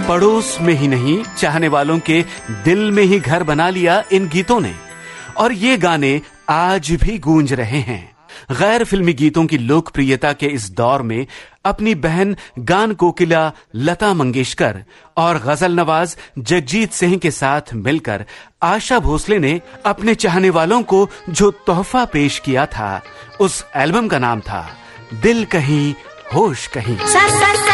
पड़ोस में ही नहीं, चाहने वालों के दिल में ही घर बना लिया इन गीतों ने, और ये गाने आज भी गूंज रहे हैं। गैर फिल्मी गीतों की लोकप्रियता के इस दौर में अपनी बहन गान कोकिला लता मंगेशकर और गजल नवाज जगजीत सिंह के साथ मिलकर आशा भोसले ने अपने चाहने वालों को जो तोहफा पेश किया था, उस एल्बम का नाम था दिल कहीं होश कहीं।